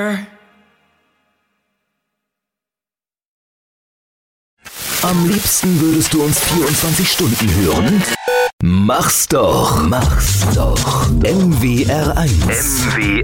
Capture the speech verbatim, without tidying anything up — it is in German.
Am liebsten würdest du uns vierundzwanzig Stunden hören? Mach's doch, mach's doch. M W R eins. M W